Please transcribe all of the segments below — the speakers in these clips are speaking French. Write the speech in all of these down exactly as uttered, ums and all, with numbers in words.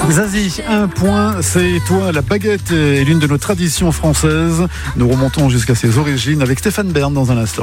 Zazie, un point, c'est toi. La baguette est l'une de nos traditions françaises. Nous remontons jusqu'à ses origines avec Stéphane Bern dans un instant.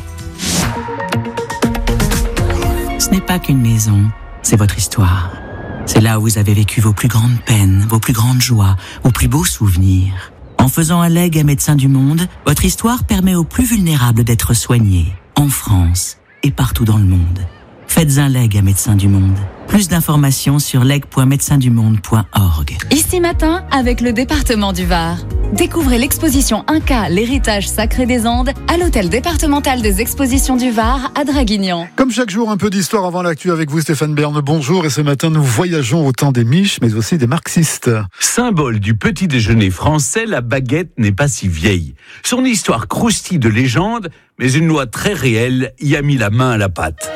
Ce n'est pas qu'une maison, c'est votre histoire. C'est là où vous avez vécu vos plus grandes peines, vos plus grandes joies, vos plus beaux souvenirs. En faisant un legs à Médecins du Monde, votre histoire permet aux plus vulnérables d'être soignés, en France et partout dans le monde. Faites un leg à Médecins du Monde. Plus d'informations sur leg point médecins du monde point org. Ici Matin, avec le département du Var. Découvrez l'exposition Inca, l'héritage sacré des Andes, à l'hôtel départemental des expositions du Var, à Draguignan. Comme chaque jour, un peu d'histoire avant l'actu avec vous, Stéphane Bern. Bonjour, et ce matin, nous voyageons au temps des miches, mais aussi des marxistes. Symbole du petit déjeuner français, la baguette n'est pas si vieille. Son histoire croustille de légende, mais une loi très réelle y a mis la main à la pâte.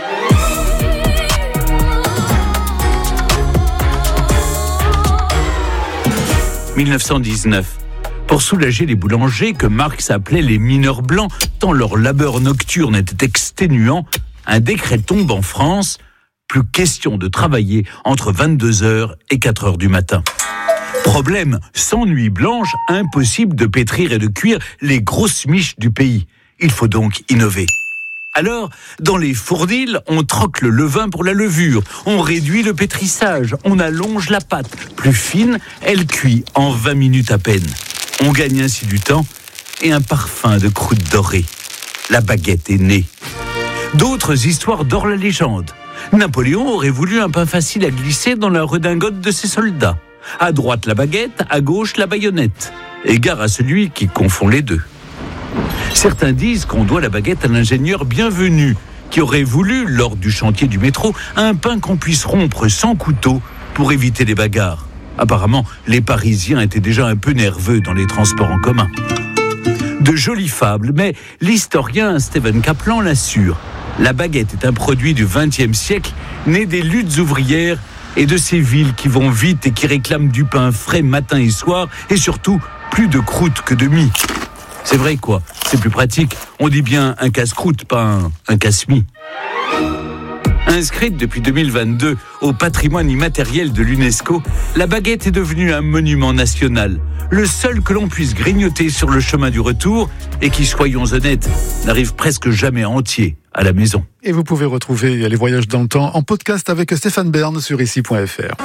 dix-neuf cent dix-neuf. Pour soulager les boulangers que Marx appelait les mineurs blancs, tant leur labeur nocturne était exténuant, un décret tombe en France. Plus question de travailler entre vingt-deux heures et quatre heures du matin. Problème, sans nuit blanche, impossible de pétrir et de cuire les grosses miches du pays. Il faut donc innover. Alors, dans les fournils, on troque le levain pour la levure, on réduit le pétrissage, on allonge la pâte. Plus fine, elle cuit en vingt minutes à peine. On gagne ainsi du temps et un parfum de croûte dorée. La baguette est née. D'autres histoires dorent la légende. Napoléon aurait voulu un pain facile à glisser dans la redingote de ses soldats. À droite la baguette, à gauche la baïonnette. Égard à celui qui confond les deux. Certains disent qu'on doit la baguette à l'ingénieur Bienvenu, qui aurait voulu, lors du chantier du métro, un pain qu'on puisse rompre sans couteau pour éviter les bagarres. Apparemment, les Parisiens étaient déjà un peu nerveux dans les transports en commun. De jolies fables, mais l'historien Stephen Kaplan l'assure. La baguette est un produit du vingtième siècle, né des luttes ouvrières et de ces villes qui vont vite et qui réclament du pain frais matin et soir, et surtout, plus de croûte que de mie. C'est vrai quoi, c'est plus pratique. On dit bien un casse-croûte, pas un, un casse-mie. Inscrite depuis deux mille vingt-deux au patrimoine immatériel de l'UNESCO, la baguette est devenue un monument national. Le seul que l'on puisse grignoter sur le chemin du retour et qui, soyons honnêtes, n'arrive presque jamais entier à la maison. Et vous pouvez retrouver les voyages dans le temps en podcast avec Stéphane Bern sur ici point f r.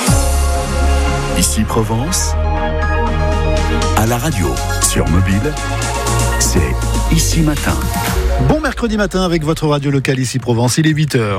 Ici Provence, à la radio, sur mobile, c'est Ici Matin. Bon mercredi matin avec votre radio locale ici Provence, il est huit heures.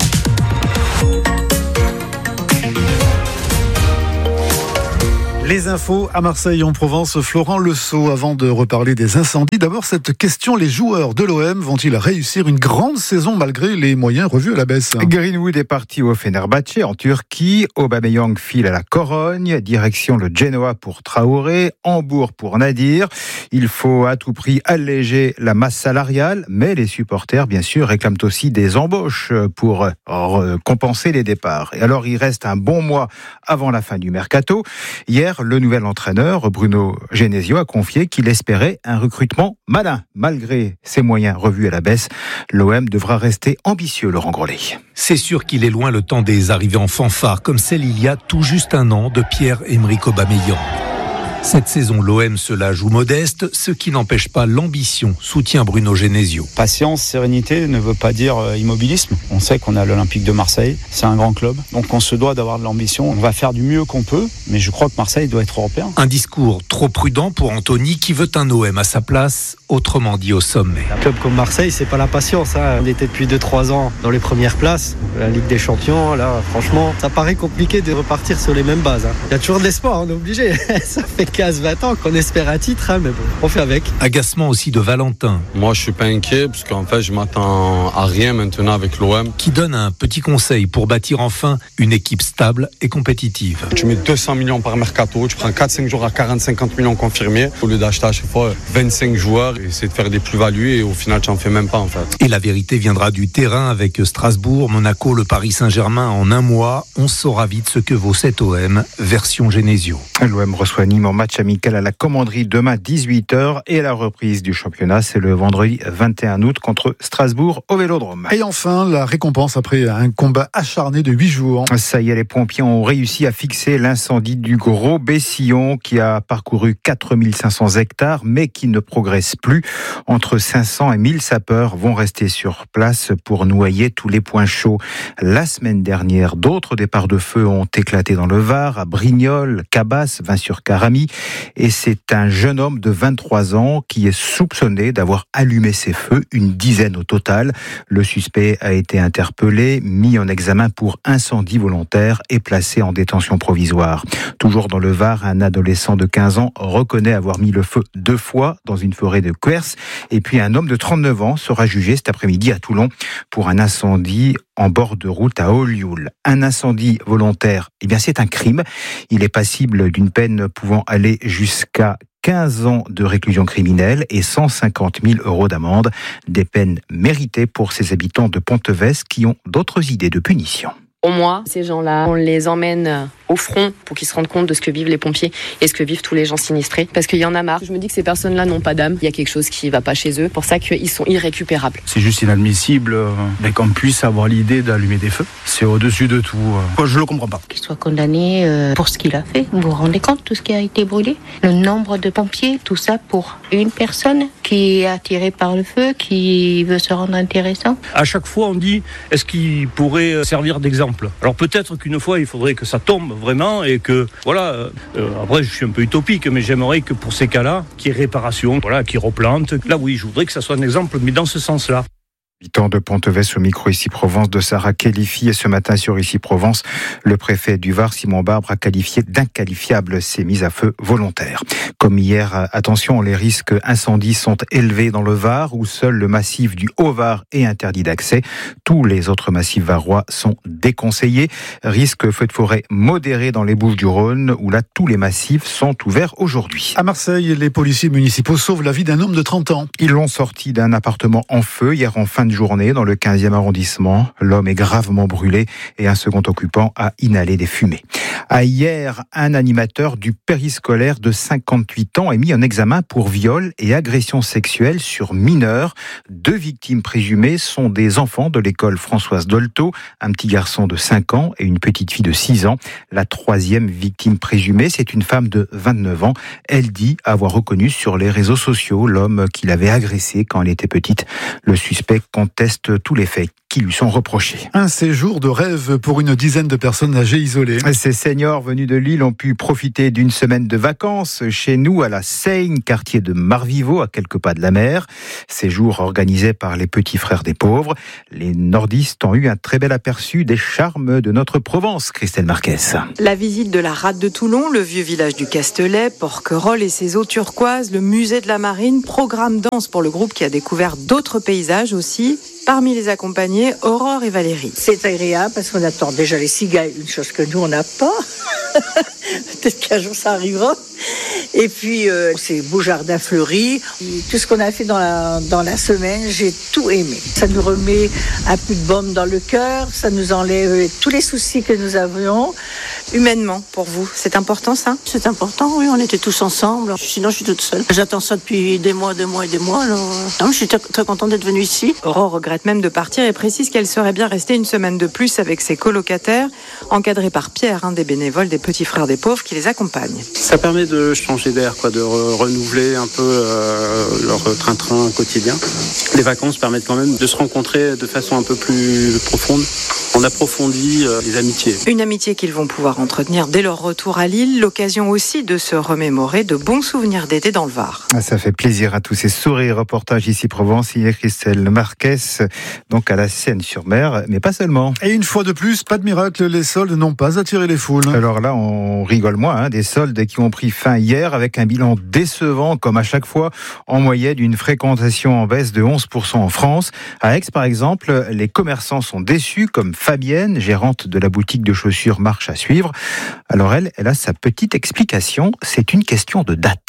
Les infos à Marseille en Provence, Florent Lesault. Avant de reparler des incendies, d'abord cette question, les joueurs de l'O M vont-ils réussir une grande saison malgré les moyens revus à la baisse? Greenwood est parti au Fenerbahçe en Turquie, Aubameyang file à la Corogne, direction le Genoa pour Traoré, Hambourg pour Nadir. Il faut à tout prix alléger la masse salariale, mais les supporters bien sûr réclament aussi des embauches pour compenser les départs. Et alors il reste un bon mois avant la fin du mercato. Hier, le nouvel entraîneur, Bruno Genesio, a confié qu'il espérait un recrutement malin. Malgré ses moyens revus à la baisse, l'O M devra rester ambitieux, Laurent Grollet. C'est sûr qu'il est loin le temps des arrivées en fanfare, comme celle il y a tout juste un an de Pierre-Emerick Aubameyang. Cette saison, l'O M se la joue modeste, ce qui n'empêche pas l'ambition, soutient Bruno Genesio. Patience, sérénité ne veut pas dire immobilisme. On sait qu'on a l'Olympique de Marseille, c'est un grand club, donc on se doit d'avoir de l'ambition. On va faire du mieux qu'on peut, mais je crois que Marseille doit être européen. Un discours trop prudent pour Anthony qui veut un O M à sa place, autrement dit au sommet. Un club comme Marseille, c'est pas la patience. Hein. On était depuis deux trois ans dans les premières places, la Ligue des Champions. Là, franchement, ça paraît compliqué de repartir sur les mêmes bases. Hein. Il y a toujours de l'espoir, on est obligé. Ça fait quinze vingt ans qu'on espère un titre, hein, mais bon, on fait avec. Agacement aussi de Valentin. Moi, je suis pas inquiet, parce qu'en fait, je m'attends à rien maintenant avec l'O M. Qui donne un petit conseil pour bâtir enfin une équipe stable et compétitive. Tu mets deux cents millions par mercato, tu prends quatre cinq jours à quarante à cinquante millions confirmés, au lieu d'acheter à chaque fois vingt-cinq joueurs. essayer de faire des plus-values et au final, tu n'en fais même pas en fait. Et la vérité viendra du terrain avec Strasbourg, Monaco, le Paris Saint-Germain en un mois. On saura vite ce que vaut cet O M, version Genesio. L'O M reçoit Nîmes en match amical à la Commanderie demain dix-huit heures et la reprise du championnat, c'est le vendredi vingt et un août contre Strasbourg au Vélodrome. Et enfin, la récompense après un combat acharné de huit jours. Ça y est, les pompiers ont réussi à fixer l'incendie du Gros Bessillon qui a parcouru quatre mille cinq cents hectares mais qui ne progresse plus. Entre cinq cents et mille sapeurs vont rester sur place pour noyer tous les points chauds. La semaine dernière, d'autres départs de feu ont éclaté dans le Var, à Brignoles, Cabas, Vins-sur-Caramie. Et c'est un jeune homme de vingt-trois ans qui est soupçonné d'avoir allumé ces feux, une dizaine au total. Le suspect a été interpellé, mis en examen pour incendie volontaire et placé en détention provisoire. Toujours dans le Var, un adolescent de quinze ans reconnaît avoir mis le feu deux fois dans une forêt de Quers. Et puis un homme de trente-neuf ans sera jugé cet après-midi à Toulon pour un incendie en bord de route à Olioul. Un incendie volontaire, eh bien c'est un crime. Il est passible d'une peine pouvant aller jusqu'à quinze ans de réclusion criminelle et cent cinquante mille euros d'amende. Des peines méritées pour ces habitants de Ponteves qui ont d'autres idées de punition. Au moins, ces gens-là, on les emmène au front pour qu'ils se rendent compte de ce que vivent les pompiers et ce que vivent tous les gens sinistrés. Parce qu'il y en a marre. Je me dis que ces personnes-là n'ont pas d'âme. Il y a quelque chose qui ne va pas chez eux. C'est pour ça qu'ils sont irrécupérables. C'est juste inadmissible qu'on puisse avoir l'idée d'allumer des feux. C'est au-dessus de tout. Je ne le comprends pas. Qu'il soit condamné pour ce qu'il a fait. Vous vous rendez compte, tout ce qui a été brûlé? Le nombre de pompiers, tout ça pour une personne qui est attirée par le feu, qui veut se rendre intéressant. À chaque fois, on dit, est-ce qu'il pourrait servir d'exemple? Alors peut-être qu'une fois, il faudrait que ça tombe vraiment et que, voilà, euh, après je suis un peu utopique, mais j'aimerais que pour ces cas-là, qu'il y ait réparation, voilà, qu'il replante. Là oui, je voudrais que ça soit un exemple, mais dans ce sens-là. Habitant de Ponteves au micro Ici Provence de Sarah Qualifi. Et ce matin sur Ici Provence, le préfet du Var, Simon Barbre, a qualifié d'inqualifiables ces mises à feu volontaires. Comme hier, attention, les risques incendies sont élevés dans le Var, où seul le massif du Haut-Var est interdit d'accès. Tous les autres massifs varois sont déconseillés. Risque feu de forêt modéré dans les Bouches-du-Rhône, où là, tous les massifs sont ouverts aujourd'hui. À Marseille, les policiers municipaux sauvent la vie d'un homme de trente ans. Ils l'ont sorti d'un appartement en feu hier en fin de journée dans le quinzième arrondissement. L'homme est gravement brûlé et un second occupant a inhalé des fumées. À hier, un animateur du périscolaire de cinquante-huit ans est mis en examen pour viol et agression sexuelle sur mineurs. Deux victimes présumées sont des enfants de l'école Françoise Dolto, un petit garçon de cinq ans et une petite fille de six ans. La troisième victime présumée, c'est une femme de vingt-neuf ans. Elle dit avoir reconnu sur les réseaux sociaux l'homme qui l'avait agressée quand elle était petite. Le suspect conteste tous les faits qui lui sont reprochés. Un séjour de rêve pour une dizaine de personnes âgées isolées. Ces seniors venus de Lille ont pu profiter d'une semaine de vacances chez nous à la Seigne, quartier de Marviveau, à quelques pas de la mer. Séjour organisé par les petits frères des pauvres. Les nordistes ont eu un très bel aperçu des charmes de notre Provence, Christelle Marquez. La visite de la Rade de Toulon, le vieux village du Castelet, Porquerolles et ses eaux turquoises, le musée de la Marine, programme dense pour le groupe qui a découvert d'autres paysages aussi. Parmi les accompagnés, Aurore et Valérie. C'est agréable parce qu'on attend déjà les cigales, une chose que nous on n'a pas. Peut-être qu'un jour ça arrivera. Et puis euh, ces beaux jardins fleuris. Tout ce qu'on a fait dans la, dans la semaine, j'ai tout aimé. Ça nous remet un peu de baume dans le cœur, ça nous enlève tous les soucis que nous avions. Humainement, pour vous, c'est important ça? C'est important, oui, on était tous ensemble. Sinon je suis toute seule. J'attends ça depuis des mois, des mois et des mois. Alors... Non, je suis très, très contente d'être venue ici. Aurore regrette même de partir et précise qu'elle serait bien restée une semaine de plus avec ses colocataires, encadrés par Pierre, un des bénévoles des petits frères des pauvres qui les accompagne. Ça permet de changer d'air, quoi, de re- renouveler un peu euh, leur train-train quotidien. Les vacances permettent quand même de se rencontrer de façon un peu plus profonde. On approfondit euh, les amitiés. Une amitié qu'ils vont pouvoir entretenir dès leur retour à Lille, l'occasion aussi de se remémorer de bons souvenirs d'été dans le Var. Ça fait plaisir à tous ces sourires. Reportage Ici Provence, hier Christelle Marquez, donc à la Seine-sur-Mer, mais pas seulement. Et une fois de plus, pas de miracle, les soldes n'ont pas attiré les foules. Alors là, on rigole moins, hein, des soldes qui ont pris fin hier avec un bilan décevant, comme à chaque fois, en moyenne une fréquentation en baisse de onze pour cent en France. À Aix, par exemple, les commerçants sont déçus, comme Fabienne, gérante de la boutique de chaussures Marche à suivre. Alors elle, elle a sa petite explication, c'est une question de date.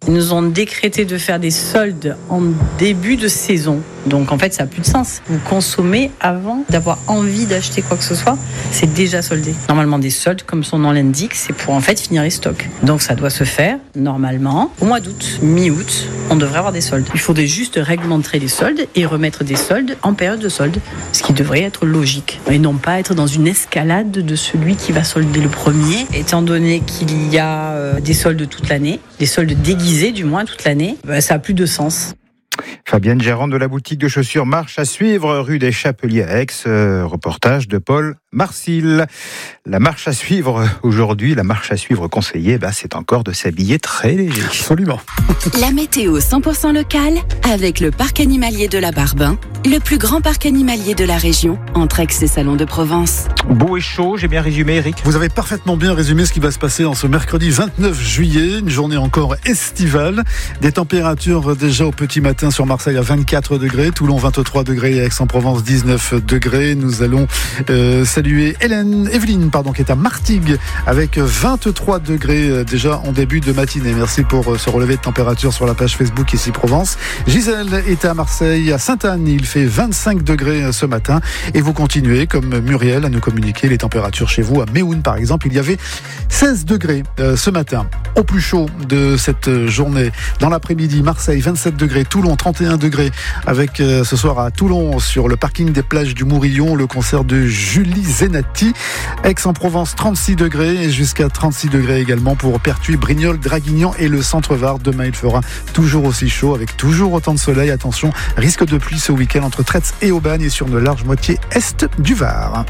Ils nous ont décrété de faire des soldes en début de saison. Donc en fait, ça n'a plus de sens. Vous consommez avant d'avoir envie d'acheter quoi que ce soit, c'est déjà soldé. Normalement, des soldes, comme son nom l'indique, c'est pour en fait finir les stocks. Donc ça doit se faire normalement au mois d'août, mi-août, on devrait avoir des soldes. Il faudrait juste réglementer les soldes et remettre des soldes en période de solde, ce qui devrait être logique. Et non pas être dans une escalade de celui qui va solder le premier, étant donné qu'il y a euh, des soldes toute l'année, des soldes déguisés du moins toute l'année, bah, ça n'a plus de sens. Fabienne, gérante de la boutique de chaussures Marche à suivre, rue des Chapeliers à Aix, euh, reportage de Paul Marcil. La marche à suivre aujourd'hui, la marche à suivre conseillée, bah, c'est encore de s'habiller très léger. Absolument. La météo cent pour cent locale avec le parc animalier de la Barbin, le plus grand parc animalier de la région, entre Aix et Salon de Provence. Beau et chaud, j'ai bien résumé, Eric. Vous avez parfaitement bien résumé ce qui va se passer en ce mercredi vingt-neuf juillet, une journée encore estivale. Des températures déjà au petit matin sur Marseille à vingt-quatre degrés, Toulon vingt-trois degrés et Aix-en-Provence dix-neuf degrés. Nous allons euh, saluer Hélène, Evelyne, pardon, qui est à Martigues avec vingt-trois degrés déjà en début de matinée. Merci pour ce relevé de température sur la page Facebook Ici Provence. Gisèle est à Marseille, à Sainte-Anne, il fait vingt-cinq degrés ce matin. Et vous continuez, comme Muriel, à nous communiquer les températures chez vous. À Méhoun, par exemple, il y avait seize degrés euh, ce matin. Au plus chaud de cette journée, dans l'après-midi, Marseille, vingt-sept degrés, Toulon, trente et un degrés, avec euh, ce soir à Toulon, sur le parking des plages du Mourillon, le concert de Julie Zenati. Aix-en-Provence, trente-six degrés, et jusqu'à trente-six degrés également pour Pertuis, Brignoles, Draguignan et le centre-Var. Demain, il fera toujours aussi chaud, avec toujours autant de soleil. Attention, risque de pluie ce week-end entre Tretz et Aubagne et sur une large moitié est du Var.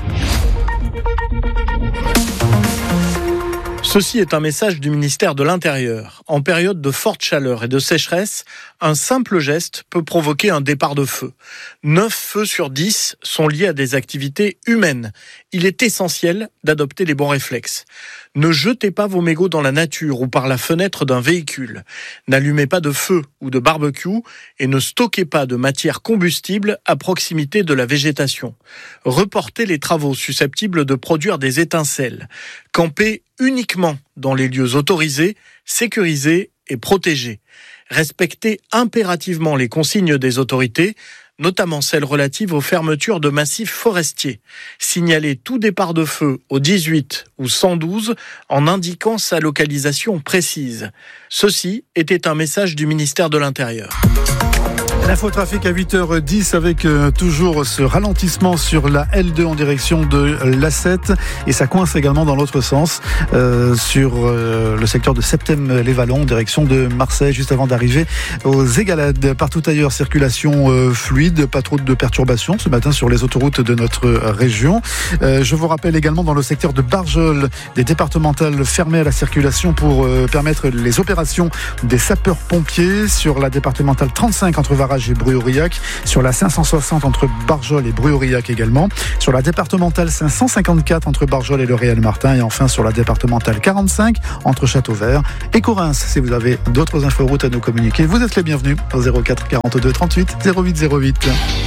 Ceci est un message du ministère de l'Intérieur. En période de forte chaleur et de sécheresse, un simple geste peut provoquer un départ de feu. neuf feux sur dix sont liés à des activités humaines. Il est essentiel d'adopter les bons réflexes. Ne jetez pas vos mégots dans la nature ou par la fenêtre d'un véhicule. N'allumez pas de feu ou de barbecue et ne stockez pas de matière combustible à proximité de la végétation. Reportez les travaux susceptibles de produire des étincelles. Campez uniquement dans les lieux autorisés, sécurisés et protégés. Respectez impérativement les consignes des autorités, notamment celles relatives aux fermetures de massifs forestiers. Signalez tout départ de feu au dix-huit ou cent douze en indiquant sa localisation précise. Ceci était un message du ministère de l'Intérieur. L'infotrafic à huit heures dix avec euh, toujours ce ralentissement sur la L deux en direction de l'A sept et ça coince également dans l'autre sens euh, sur euh, le secteur de Septem-les-Vallons en direction de Marseille juste avant d'arriver aux Égalades. Partout ailleurs, circulation euh, fluide, pas trop de perturbations ce matin sur les autoroutes de notre région. Euh, je vous rappelle également dans le secteur de Barjol, des départementales fermées à la circulation pour euh, permettre les opérations des sapeurs-pompiers sur la départementale trente-cinq entre Varage et Bruy-Aurillac, sur la cinq cent soixante entre Barjol et Bruy-Aurillac également, sur la départementale cinq cent cinquante-quatre entre Barjol et le Réal-Martin et enfin sur la départementale quarante-cinq entre Châteauvert et Correns. Si vous avez d'autres inforoutes à nous communiquer, vous êtes les bienvenus au zéro quatre quarante-deux trente-huit zéro huit zéro huit.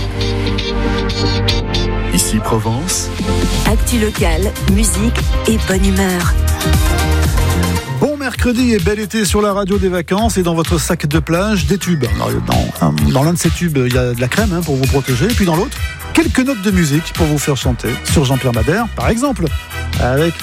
Ici Provence. Actu locale, musique et bonne humeur. Bon mercredi et bel été sur la radio des vacances et dans votre sac de plage, des tubes. Dans, dans l'un de ces tubes, il y a de la crème hein, pour vous protéger. Et puis dans l'autre, quelques notes de musique pour vous faire chanter sur Jean-Pierre Madère, par exemple, avec